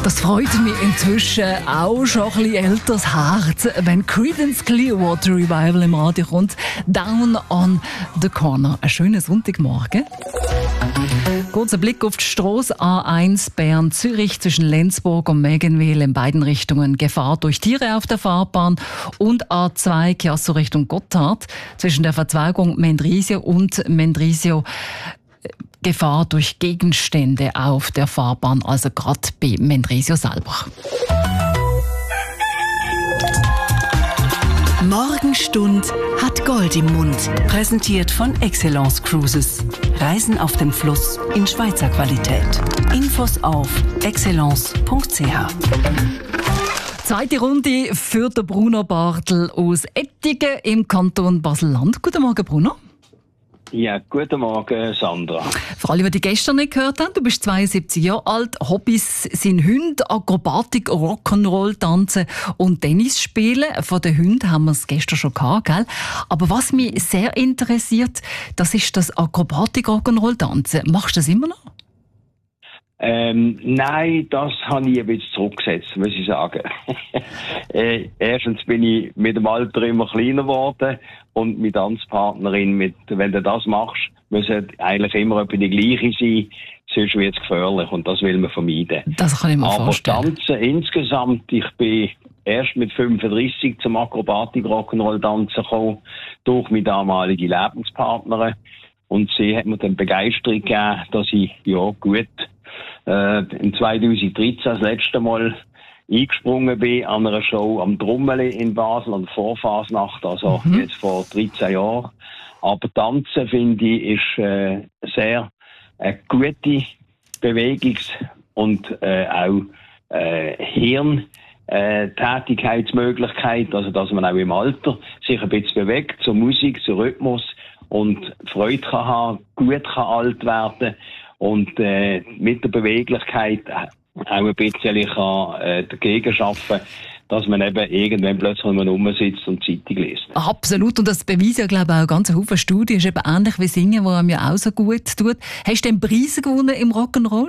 Das freut mich inzwischen auch schon ein bisschen älteres Herz, wenn Creedence Clearwater Revival im Radio kommt. Down on the Corner. Einen schönen Sonntagmorgen. Kurzer Blick auf die Strasse A1 Bern-Zürich zwischen Lenzburg und Megenwil in beiden Richtungen. Gefahr durch Tiere auf der Fahrbahn. Und A2 Chiasso Richtung Gotthard zwischen der Verzweigung Mendrisio und Mendrisio. Gefahr durch Gegenstände auf der Fahrbahn, also gerade bei Mendrisio selber. Morgenstund hat Gold im Mund. Präsentiert von Excellence Cruises. Reisen auf dem Fluss in Schweizer Qualität. Infos auf excellence.ch. Zweite Runde für den Bruno Bartel aus Ettigen im Kanton Basel-Land. Guten Morgen, Bruno. Ja, guten Morgen, Sandra. Für alle, die dich gestern nicht gehört haben, du bist 72 Jahre alt, Hobbys sind Hunde, Akrobatik, Rock'n'Roll, Tanzen und Tennis spielen. Von den Hunden haben wir es gestern schon gehabt, gell? Aber was mich sehr interessiert, das ist das Akrobatik, Rock'n'Roll, Tanzen. Machst du das immer noch? Nein, das habe ich ein bisschen zurückgesetzt, muss ich sagen. Erstens bin ich mit dem Alter immer kleiner geworden und mit Tanzpartnerin, wenn du das machst, müssen eigentlich immer etwa die gleiche sein, sonst wird es gefährlich und das will man vermeiden. Das kann ich mir vorstellen. Aber Tanzen insgesamt, ich bin erst mit 35 zum Akrobatik Rock'n'Roll Tanzen gekommen, durch meine damalige Lebenspartnerin. Und sie hat mir dann Begeisterung gegeben, dass ich, im 2013 das letzte Mal eingesprungen bin an einer Show am Drummeli in Basel, an der Vorfasnacht, also jetzt vor 13 Jahren. Aber Tanzen, finde ich, ist sehr eine gute Bewegungs- und auch Hirntätigkeitsmöglichkeit, also dass man auch im Alter sich ein bisschen bewegt, zur Musik, zum Rhythmus und Freude kann haben, gut kann alt werden und mit der Beweglichkeit auch ein bisschen kann, dagegen arbeiten, dass man eben irgendwann plötzlich nur rumsitzt und Zeitung liest. Absolut, und das beweisen ja, glaube ich, auch ganz viele Studien. Ist eben ähnlich wie Singen, was einem ja auch so gut tut. Hast du denn Preise gewonnen im Rock'n'Roll?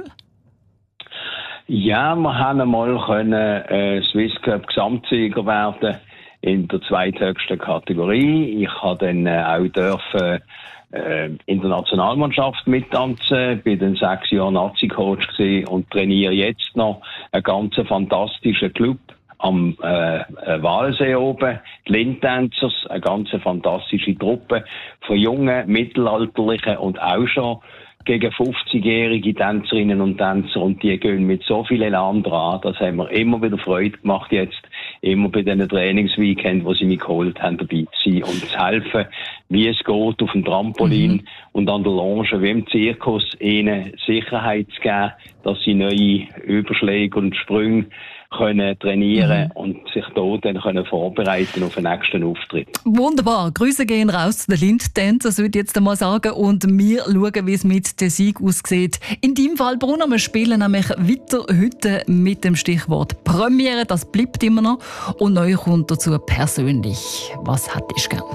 Ja, wir haben einmal Swiss Cup Gesamtsieger werden in der zweithöchsten Kategorie. Ich habe dann auch dürfen in der Nationalmannschaft mittanzen, bin dann 6 Jahre Nazi-Coach gewesen und trainiere jetzt noch einen ganz fantastischen Club am Walsee oben, die Lindtänzers, eine ganz fantastische Truppe von jungen, mittelalterlichen und auch schon gegen 50-jährige Tänzerinnen und Tänzer und die gehen mit so viel Elan dran. Das haben wir immer wieder Freude gemacht jetzt, immer bei diesen Trainingsweekend, wo sie mich geholt haben, dabei zu sein und zu helfen, wie es geht auf dem Trampolin und an der Longe, wie im Zirkus, ihnen Sicherheit zu geben, dass sie neue Überschläge und Sprünge können trainieren und sich dort dann können vorbereiten auf den nächsten Auftritt. Wunderbar. Grüße gehen raus zu den Lindtänzern, würde ich jetzt einmal sagen. Und wir schauen, wie es mit dem Sieg aussieht. In deinem Fall, Bruno, wir spielen nämlich weiter heute mit dem Stichwort Premiere. Das bleibt immer noch. Und neu kommt dazu persönlich. Was hättest du gern?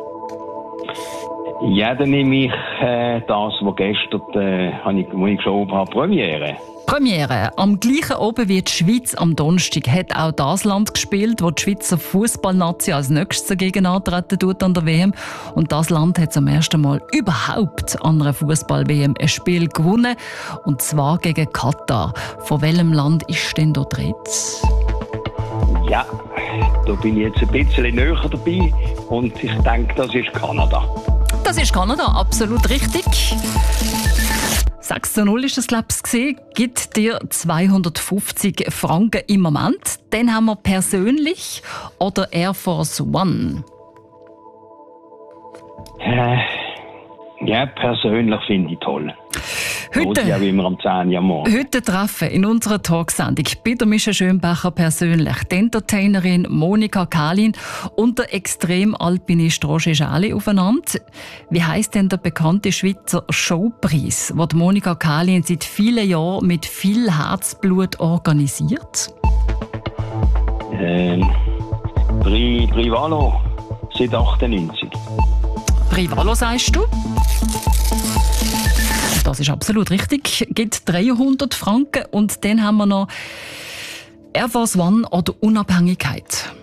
Ja, dann nehme ich das, was gestern wo ich geschoben habe, Premiere. Premiere. Am gleichen Abend wie die Schweiz am Donnerstag hat auch das Land gespielt, wo die Schweizer Fußballnazi als nächstes dagegen antreten tut an der WM. Und das Land hat zum ersten Mal überhaupt an einer Fußball-WM ein Spiel gewonnen. Und zwar gegen Katar. Von welchem Land ist denn dort die Rede? Ja, da bin ich jetzt ein bisschen näher dabei. Und ich denke, das ist Kanada. Das ist Kanada, absolut richtig. 6:0 war das, glaube ich, gibt dir 250 Franken im Moment. Dann haben wir persönlich oder Air Force One. Ja, persönlich finde ich toll. Heute, ja, wie wir am 10 Uhr morgen. Heute treffen in unserer Talksendung bei der Mischa Schönbacher persönlich die Entertainerin Monika Kalin und der Extremalpinist Roger Schäli aufeinander. Wie heisst denn der bekannte Schweizer Showpreis, den Monika Kalin seit vielen Jahren mit viel Herzblut organisiert? Privalo, seit 98. Privalo, sagst du? Das ist absolut richtig. Gibt 300 Franken. Und dann haben wir noch Air Force One oder Unabhängigkeit?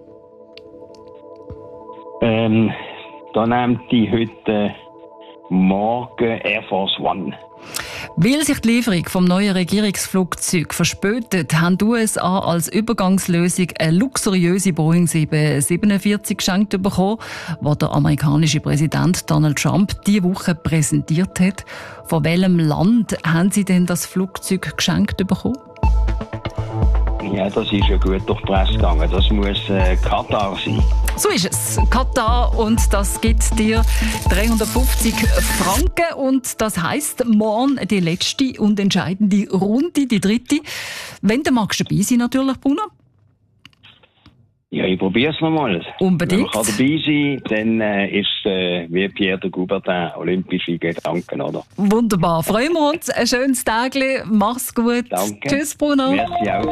Da nehmt die heute morgen Air Force One. Weil sich die Lieferung vom neuen Regierungsflugzeug verspätet, haben die USA als Übergangslösung eine luxuriöse Boeing 747 geschenkt bekommen, die der amerikanische Präsident Donald Trump diese Woche präsentiert hat. Von welchem Land haben Sie denn das Flugzeug geschenkt bekommen? Ja, das ist ja gut durch die Presse gegangen. Das muss Katar sein. So ist es. Katar, und das gibt dir 350 Franken. Und das heisst, morgen die letzte und entscheidende Runde, die dritte. Wenn du magst dabei sein, natürlich, Bruno. Ja, ich probiere es nochmal. Unbedingt. Wenn man dabei sein kann, dann ist es wie Pierre de Coubertin, olympische Gedanken, oder? Wunderbar. Freuen wir uns. Ein schönes Tag. Mach's gut. Danke. Tschüss, Bruno. Merci auch.